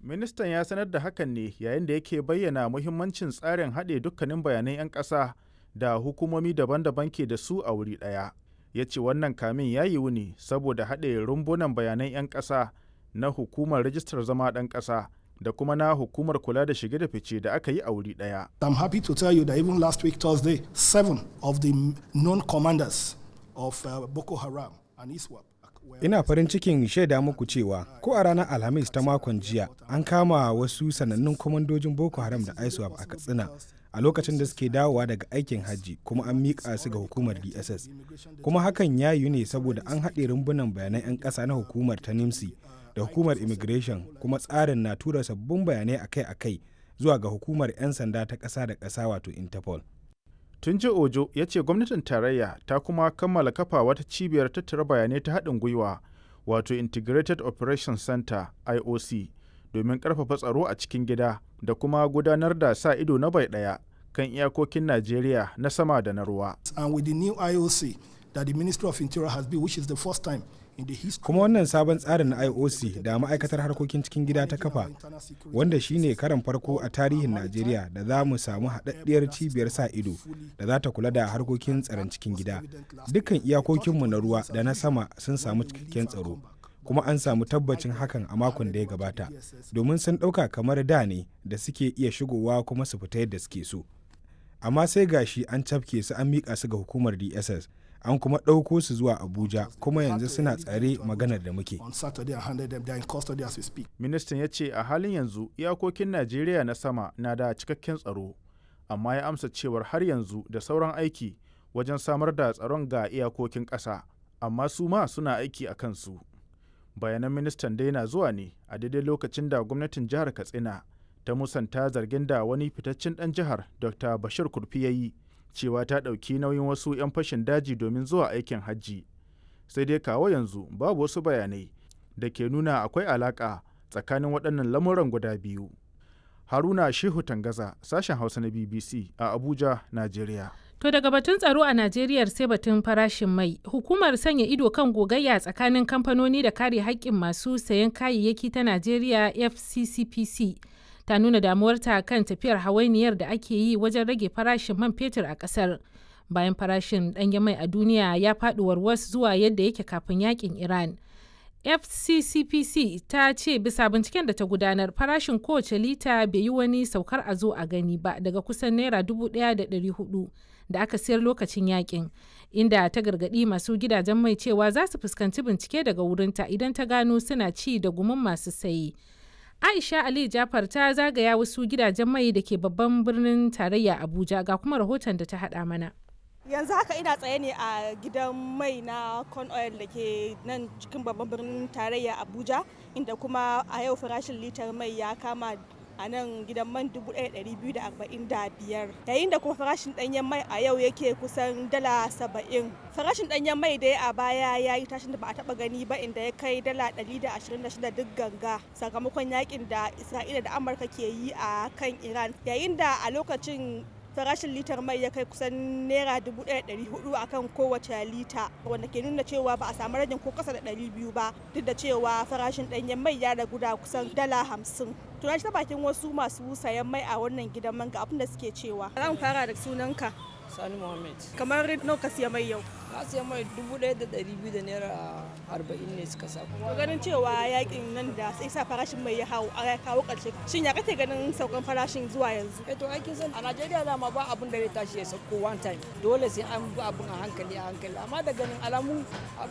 Ministan ya sanar da hakan ne yayin da yake bayyana muhimmancin tsarin haɗe dukkanin bayanan 'yan ƙasa da hukumomi daban-daban ke da su a wuri ɗaya. Ya ce wannan kamin ya yiwu ne saboda haɗe rumbunan bayanan 'yan ƙasa na hukumar rajistar zama ɗan ƙasa da kuma na hukumar kula da shige da fice da aka yi a wuri ɗaya. I'm happy to tell you that even last week Thursday, 7 of the known commanders of Boko Haram and ISWAP. Ina farin cikin shaida muku cewa ko a ranar Alhamis ta makon jiya an kama wasu sanannun kwamandojin Boko Haram da ISWAP a Katsina a lokacin da suke dawowa daga aikin hajji kuma an miƙa su ga hukumar DSS. Kuma hakan ya yi ne saboda an haɗe rumbunan bayanan 'yan ƙasa na hukumar ta NIMSI da hukumar Immigration kuma tsarin na tura sabbin bayanai akai-akai zuwa ga hukumar 'yan sanda ta ƙasa da ƙasa wato Interpol. Tunji Ojo ya ce gwamnatin tarayya ta kuma kammala kafa wata cibiyar tattara bayanai ta haɗin gwiwa wato Integrated Operations Center IOC domin ƙarfafa tsaro a cikin gida da kuma gudanar da sa ido na bai ɗaya kan iyakokin Najeriya na sama da na ruwa. And with the new IOC that the Ministry of Interior has built, which is the first time in the history. Kuma wannan sabon tsarin na IOC da ma'aikatar harkokin cikin gida ta kafa wanda shine karan farko a tarihin Najeriya da za mu samu haɗaɗɗiyar cibiyar sa ido da za ta kula da harkokin tsaron cikin gida. Dukkan iyakokinmu na ruwa da na sama sun samu cikakken tsaro. Kuma an samu tabbacin hakan a makon da ya gabata domin sun ɗauka kamar da ne da suke iya shigowa kuma su fita yadda suke so. Amma sai gashi an cafke su an miƙa su ga hukumar DSS. An kuma ɗauko su zuwa Abuja kuma yanzu suna tsare maganar da muke. Ministan ya ce a halin yanzu iyakokin Najeriya na sama na da cikakken tsaro, amma ya amsa cewar har yanzu da sauran aiki wajen samar da tsaron ga iyakokin ƙasa, amma su ma suna aiki a kansu. Bayanan ministan dai na zuwa ne a daidai lokacin da gwamnatin jihar Katsina ta musanta zargin da wani fitaccen ɗan jihar Dr. Bashir Kurfi ya yi cewa ta ɗauki nauyin wasu 'yan fashin daji domin zuwa aikin hajji. Sai dai kawo yanzu babu wasu bayanai da ke nuna akwai alaƙa tsakanin waɗannan lamuran guda biyu. Haruna Shehu Tangaza, sashen Hausa na BBC a Abuja, Najeriya. To daga batun tsaro a Najeriya sai batun farashin mai. Hukumar sanya ido kan gogayya tsakanin kamfanoni da kare haƙƙin masu sayan kayayyaki ta Najeriya FCCPC ta nuna damuwarta kan tafiyar hawainiyar da ake yi wajen rage farashin man fetur a ƙasar. Bayan farashin ɗanyen mai a duniya ya faɗi warwas zuwa yadda yake kafin yakin Iran. FCCPC ta ce bisa binciken da ta gudanar farashin kowace lita bai yi wani saukar a zo a gani ba daga kusan naira 1,400 da aka sayar lokacin yakin, inda ta gargaɗi masu gidajen mai cewa za su fuskanci bincike daga wurinta idan ta gano suna ci da gumin masu sayi. Aisha Ali Jafar ta zagaya wasu gidajen mai da ke babban birnin tarayya Abuja ga kuma rahoton da ta haɗa mana. Yanzu haka ina tsaye ne a gidan mai na Con Oil da ke nan cikin babban birnin tarayya Abuja, inda kuma a yau farashin litar mai ya kama a nan gidan man 1,245, yayin da kuma farashin ɗanyen mai a yau yake kusan dala 70. Farashin ɗanyen mai dai a baya ya yi tashin da ba a taɓa gani ba, inda ya kai dala 126 duk ganga sakamakon yakin da Isra'ila da Amurka ke yi a kan Iran, yayin da a lokacin farashin litar mai ya kai kusan naira 1,400 akan kowace lita, wanda ke nuna cewa ba a samu rajin ko kasa da 200 ba, duk da cewa farashin ɗanyen mai ya ragu da kusan dala 50. Tuna ta bakin wasu masu sayan mai a wannan gidan man ga abin da suke cewa. Zan fara da sunanka. Sani Muhammad. Kamar nawa ka siya mai yau? Na siya mai 1,200 da naira 40 ne suka sa. To ganin cewa yakin nan da sai sa farashin mai ya kawo ƙarshe. Shin ya kake ganin saukan farashin zuwa yanzu? To aikin san a Najeriya dama ba abin da zai tashi ya sauko one time. Dole sai an bi abin a hankali, amma da ganin alamu